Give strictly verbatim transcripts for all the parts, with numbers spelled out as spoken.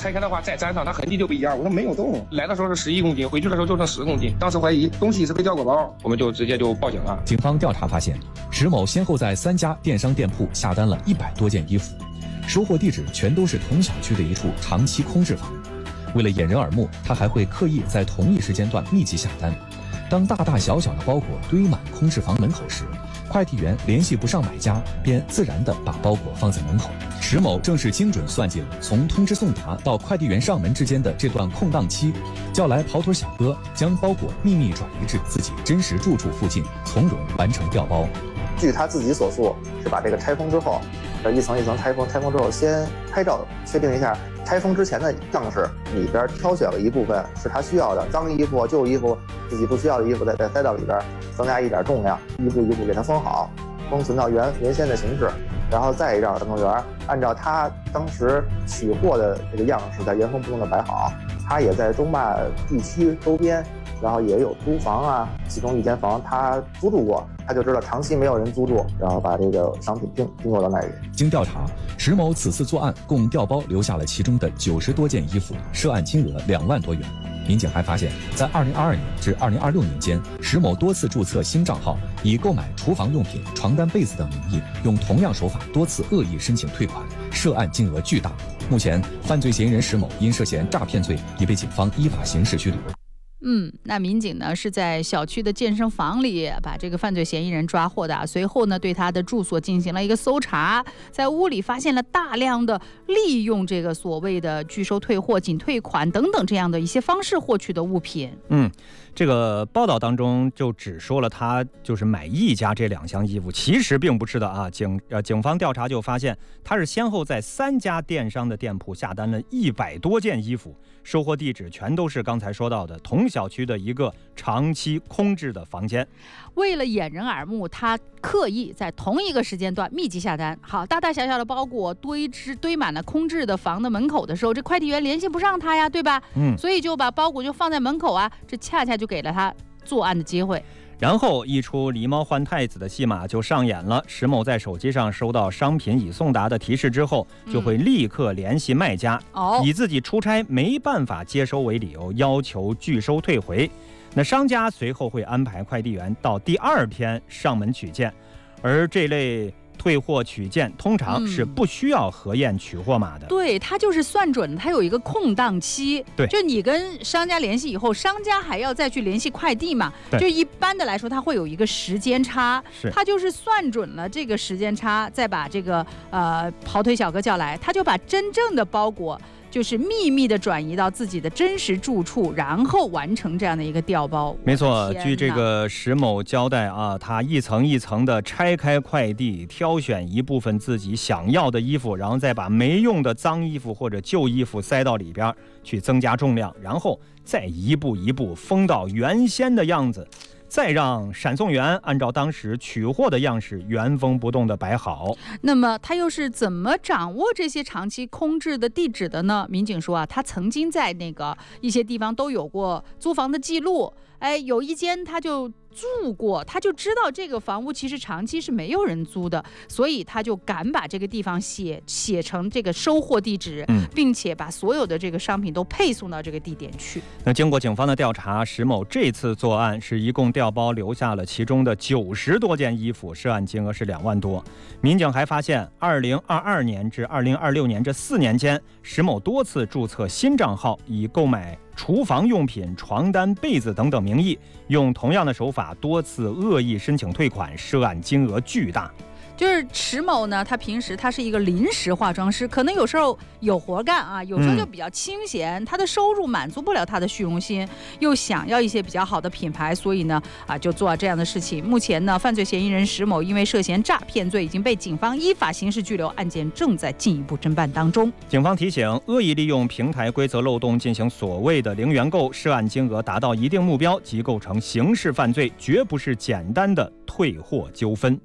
拆开的话再粘上，它痕迹就不一样。我说没有动，来的时候是十一公斤，回去的时候就剩十公斤。当时怀疑东西是被调过包，我们就直接就报警了。 警方调查发现，石某先后在三家电商店铺下单了一百多件衣服，收货地址全都是同小区的一处长期空置房。为了掩人耳目，他还会刻意在同一时间段密集下单。当大大小小的包裹堆满空置房门口时，快递员联系不上买家，便自然地把包裹放在门口。石某正是精准算计了从通知送达到快递员上门之间的这段空档期，叫来跑腿小哥将包裹秘密转移至自己真实住处附近，从容完成调包。 据他自己所述，是把这个拆封之后，一层一层拆封，拆封之后先拍照确定一下拆封之前的样式，里边挑选了一部分是他需要的脏衣服、旧衣服、自己不需要的衣服，再再塞到里边，增加一点重量，一步一步给它封好，封存到原原先的形式，然后再让等购员按照他当时取货的这个样式，在原封不动的摆好。他也在中坝地区周边，然后也有租房啊，其中一间房他租住过，他就知道长期没有人租住，然后把这个商品订订购到那里。 经调查，石某此次作案共调包留下了其中的九十多件衣服，涉案金额两万多元。民警还发现，在二零二二年至二零二六年间，石某多次注册新账号，以购买厨房用品、床单、被子等名义，用同样手法多次恶意申请退款，涉案金额巨大。目前，犯罪嫌疑人石某因涉嫌诈骗罪，已被警方依法刑事拘留。 嗯，那民警呢是在小区的健身房里把这个犯罪嫌疑人抓获的，随后呢对他的住所进行了一个搜查，在屋里发现了大量的利用这个所谓的拒收退货、仅退款等等这样的一些方式获取的物品。 嗯，这个报道当中就只说了他就是买一家这两箱衣服，其实并不是的啊。警呃警方调查就发现，他是先后在三家电商的店铺下单了一百多件衣服，收货地址全都是刚才说到的同小区的一个长期空置的房间。 为了掩人耳目，他刻意在同一个时间段密集下单。好，大大小小的包裹堆置堆满了空置的房的门口的时候，这快递员联系不上他呀，对吧？嗯，所以就把包裹就放在门口啊，这恰恰就给了他作案的机会。 然后一出狸猫换太子的戏码就上演了。石某在手机上收到商品已送达的提示之后，就会立刻联系卖家，嗯、以自己出差没办法接收为理由，要求拒收退回。那商家随后会安排快递员到第二天上门取件，而这类退货取件通常是不需要核验取货码的。 嗯、对，他就是算准他有一个空档期， 对， 就你跟商家联系以后，商家还要再去联系快递嘛，就一般的来说，他会有一个时间差，他就是算准了这个时间差，再把这个呃跑腿小哥叫来，他就把真正的包裹就是秘密的转移到自己的真实住处，然后完成这样的一个调包。 没错，据这个石某交代啊，他一层一层的拆开快递，挑选一部分自己想要的衣服，然后再把没用的脏衣服或者旧衣服塞到里边去增加重量，然后再一步一步封到原先的样子，再让闪送员按照当时取货的样式原封不动的摆好。 那么他又是怎么掌握这些长期空置的地址的呢？民警说啊，他曾经在那个一些地方都有过租房的记录，哎，有一间他就住过，他就知道这个房屋其实长期是没有人租的，所以他就敢把这个地方写写成这个收货地址、嗯、并且把所有的这个商品都配送到这个地点去。 那经过警方的调查，石某这次作案是一共调包留下了其中的九十多件衣服，涉案金额是两万多。民警还发现，二零二二年至二零二六年这四年间，石某多次注册新账号，以购买厨房用品、床单、被子等等名义，用同样的手法多次恶意申请退款，涉案金额巨大。 就是石某呢，他平时他是一个临时化妆师，可能有时候有活干啊，有时候就比较清闲、嗯、他的收入满足不了他的虚荣心，又想要一些比较好的品牌，所以呢啊就做这样的事情。目前呢，犯罪嫌疑人石某因为涉嫌诈骗罪已经被警方依法刑事拘留，案件正在进一步侦办当中。 警方提醒，恶意利用平台规则漏洞进行所谓的零元购，涉案金额达到一定目标即构成刑事犯罪，绝不是简单的退货纠纷。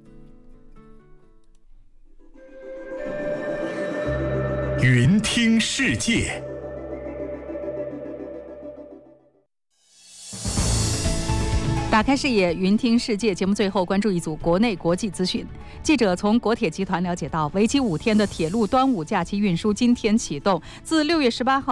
云听世界， 打开视野，云听世界。节目最后关注一组国内国际资讯。记者从国铁集团了解到，为期五天的铁路端午假期运输今天启动，自六月十八号